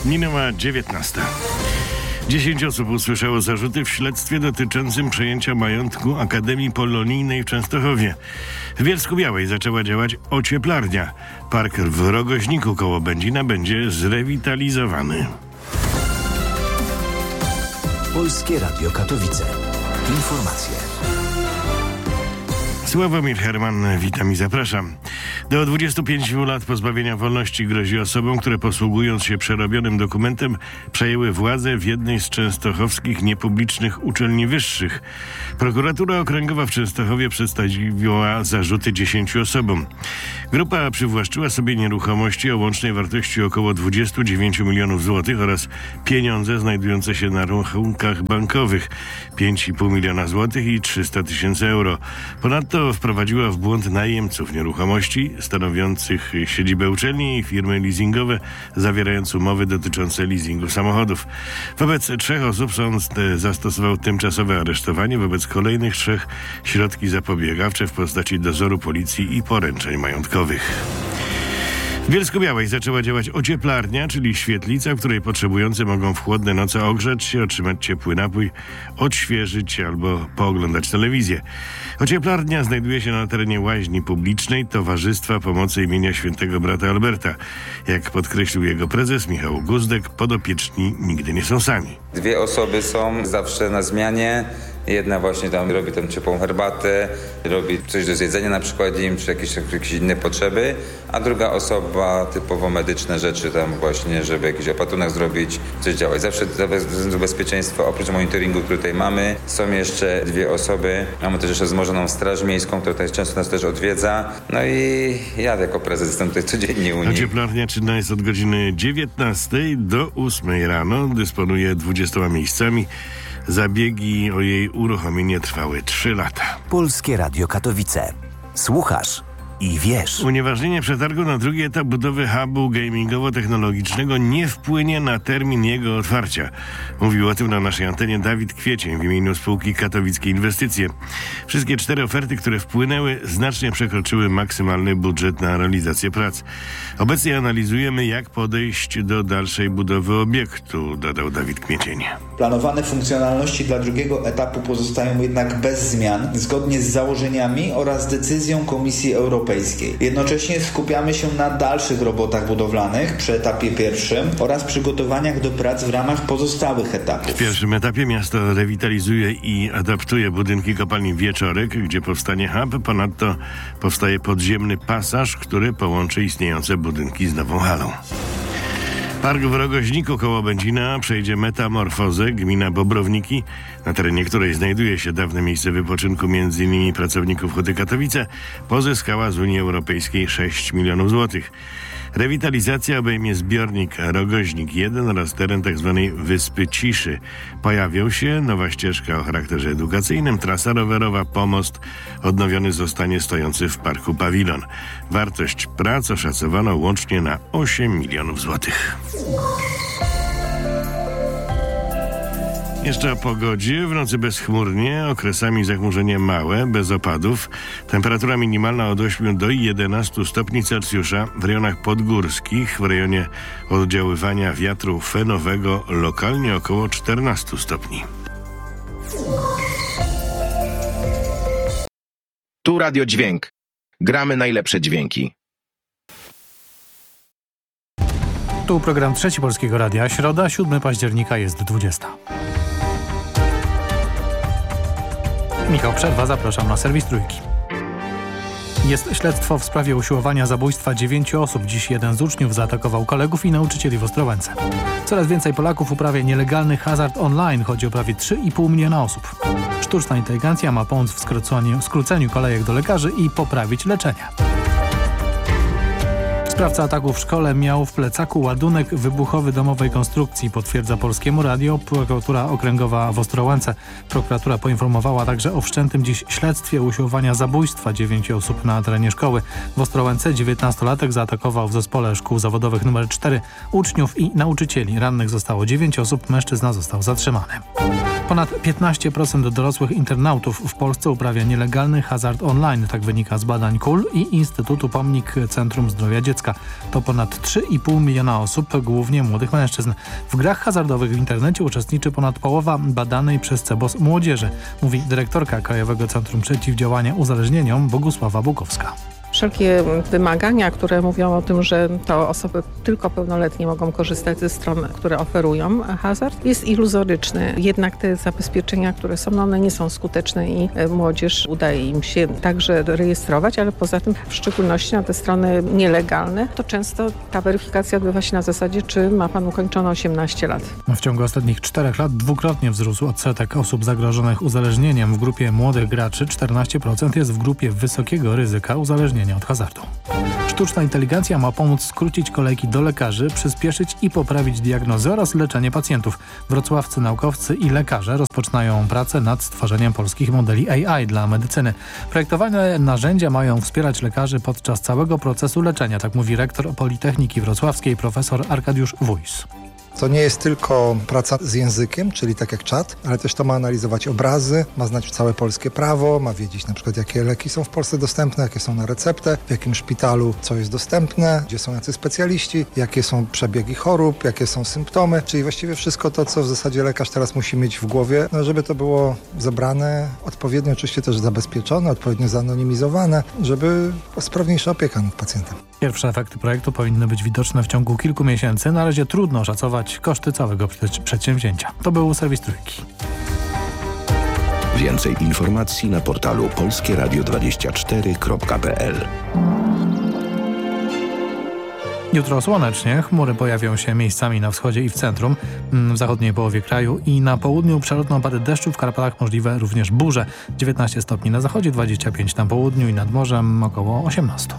Minęła 19. 10 osób usłyszało zarzuty w śledztwie dotyczącym przejęcia majątku Akademii Polonijnej w Częstochowie. W Bielsku-Białej zaczęła działać ocieplarnia. Park w Rogoźniku koło Będzina będzie zrewitalizowany. Polskie Radio Katowice. Informacje. Sławomir Herman, witam i zapraszam. Do 25 lat pozbawienia wolności grozi osobom, które posługując się przerobionym dokumentem przejęły władzę w jednej z częstochowskich niepublicznych uczelni wyższych. Prokuratura Okręgowa w Częstochowie przedstawiła zarzuty 10 osobom. Grupa przywłaszczyła sobie nieruchomości o łącznej wartości około 29 milionów złotych oraz pieniądze znajdujące się na rachunkach bankowych 5,5 miliona złotych i 300 tysięcy euro. Ponadto wprowadziła w błąd najemców nieruchomości stanowiących siedzibę uczelni i firmy leasingowe, zawierając umowy dotyczące leasingu samochodów. Wobec 3 osób sąd zastosował tymczasowe aresztowanie, wobec kolejnych 3 środki zapobiegawcze w postaci dozoru policji i poręczeń majątkowych. W Bielsku-Białej zaczęła działać ocieplarnia, czyli świetlica, w której potrzebujący mogą w chłodne noce ogrzać się, otrzymać ciepły napój, odświeżyć albo pooglądać telewizję. Ocieplarnia znajduje się na terenie łaźni publicznej Towarzystwa Pomocy imienia Świętego Brata Alberta. Jak podkreślił jego prezes Michał Guzdek, podopieczni nigdy nie są sami. 2 osoby są zawsze na zmianie. Jedna właśnie tam robi tam ciepłą herbatę, robi coś do zjedzenia na przykład im, czy jakieś inne potrzeby, a druga osoba typowo medyczne rzeczy tam właśnie, żeby jakiś opatrunek zrobić, coś działać. Zawsze ze względu bezpieczeństwa, oprócz monitoringu, który tutaj mamy, są jeszcze 2 osoby. Mamy też jeszcze wzmożoną straż miejską, która tutaj często nas też odwiedza. No i ja jako prezes jestem tutaj codziennie u nich. Ocieplarnia czynna jest od godziny 19 do 8 rano, dysponuje 20 miejscami. Zabiegi o jej uruchomienie trwały 3 lata. Polskie Radio Katowice. Słuchasz i wiesz. Unieważnienie przetargu na drugi etap budowy hubu gamingowo-technologicznego nie wpłynie na termin jego otwarcia. Mówił o tym na naszej antenie Dawid Kwiecień w imieniu spółki Katowickie Inwestycje. Wszystkie 4 oferty, które wpłynęły, znacznie przekroczyły maksymalny budżet na realizację prac. Obecnie analizujemy, jak podejść do dalszej budowy obiektu, dodał Dawid Kwiecień. Planowane funkcjonalności dla drugiego etapu pozostają jednak bez zmian, zgodnie z założeniami oraz decyzją Komisji Europejskiej. Jednocześnie skupiamy się na dalszych robotach budowlanych przy etapie pierwszym oraz przygotowaniach do prac w ramach pozostałych etapów. W pierwszym etapie miasto rewitalizuje i adaptuje budynki kopalni Wieczorek, gdzie powstanie hub. Ponadto powstaje podziemny pasaż, który połączy istniejące budynki z nową halą. Park w Rogoźniku koło Będzina przejdzie metamorfozę. Gmina Bobrowniki, na terenie której znajduje się dawne miejsce wypoczynku m.in. pracowników Huty Katowice, pozyskała z Unii Europejskiej 6 milionów złotych. Rewitalizacja obejmie zbiornik Rogoźnik 1 oraz teren tzw. Wyspy Ciszy. Pojawią się nowa ścieżka o charakterze edukacyjnym, trasa rowerowa, pomost. Odnowiony zostanie stojący w parku pawilon. Wartość prac oszacowano łącznie na 8 milionów złotych. Jeszcze o pogodzie. W nocy bezchmurnie, okresami zachmurzenie małe, bez opadów. Temperatura minimalna od 8 do 11 stopni Celsjusza. W rejonach podgórskich, w rejonie oddziaływania wiatru fenowego lokalnie około 14 stopni. Tu Radio Dźwięk. Gramy najlepsze dźwięki. Tu program Trzeci Polskiego Radia. Środa, 7 października jest 20. Michał Przerwa, zapraszam na serwis Trójki. Jest śledztwo w sprawie usiłowania zabójstwa 9 osób. Dziś jeden z uczniów zaatakował kolegów i nauczycieli w Ostrołęce. Coraz więcej Polaków uprawia nielegalny hazard online. Chodzi o prawie 3,5 miliona osób. Sztuczna inteligencja ma pomóc w skróceniu kolejek do lekarzy i poprawić leczenie. Sprawca ataku w szkole miał w plecaku ładunek wybuchowy domowej konstrukcji, potwierdza Polskiemu Radio Prokuratura Okręgowa w Ostrołęce. Prokuratura poinformowała także o wszczętym dziś śledztwie usiłowania zabójstwa 9 osób na terenie szkoły. W Ostrołęce 19-latek zaatakował w zespole szkół zawodowych nr 4 uczniów i nauczycieli. Rannych zostało 9 osób, mężczyzna został zatrzymany. Ponad 15% dorosłych internautów w Polsce uprawia nielegalny hazard online. Tak wynika z badań KUL i Instytutu Pomnik Centrum Zdrowia Dziecka. To ponad 3,5 miliona osób, głównie młodych mężczyzn. W grach hazardowych w internecie uczestniczy ponad połowa badanej przez CEBOS młodzieży, mówi dyrektorka Krajowego Centrum Przeciwdziałania Uzależnieniom Bogusława Bukowska. Wszelkie wymagania, które mówią o tym, że to osoby tylko pełnoletnie mogą korzystać ze stron, które oferują hazard, jest iluzoryczny. Jednak te zabezpieczenia, które są, one nie są skuteczne i młodzież udaje im się także rejestrować, ale poza tym w szczególności na te strony nielegalne, to często ta weryfikacja odbywa się na zasadzie, czy ma pan ukończone 18 lat. W ciągu ostatnich 4 lat dwukrotnie wzrósł odsetek osób zagrożonych uzależnieniem. W grupie młodych graczy 14% jest w grupie wysokiego ryzyka uzależnienia od hazardu. Sztuczna inteligencja ma pomóc skrócić kolejki do lekarzy, przyspieszyć i poprawić diagnozę oraz leczenie pacjentów. Wrocławscy naukowcy i lekarze rozpoczynają pracę nad stworzeniem polskich modeli AI dla medycyny. Projektowane narzędzia mają wspierać lekarzy podczas całego procesu leczenia, tak mówi rektor Politechniki Wrocławskiej profesor Arkadiusz Wójs. To nie jest tylko praca z językiem, czyli tak jak czat, ale też to ma analizować obrazy, ma znać całe polskie prawo, ma wiedzieć na przykład jakie leki są w Polsce dostępne, jakie są na receptę, w jakim szpitalu co jest dostępne, gdzie są jacy specjaliści, jakie są przebiegi chorób, jakie są symptomy, czyli właściwie wszystko to, co w zasadzie lekarz teraz musi mieć w głowie, żeby to było zebrane, odpowiednio oczywiście też zabezpieczone, odpowiednio zanonimizowane, żeby sprawniejsza opieka nad pacjentem. Pierwsze efekty projektu powinny być widoczne w ciągu kilku miesięcy. Na razie trudno szacować koszty całego przedsięwzięcia. To był serwis Trójki. Więcej informacji na portalu polskieradio24.pl. Jutro słonecznie, chmury pojawią się miejscami na wschodzie i w centrum, w zachodniej połowie kraju i na południu przelotne opady deszczu, w Karpatach możliwe również burze. 19 stopni na zachodzie, 25 na południu i nad morzem około 18.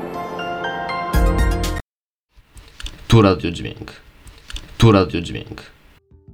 Tu radiodźwięk. Tu radiodźwięk.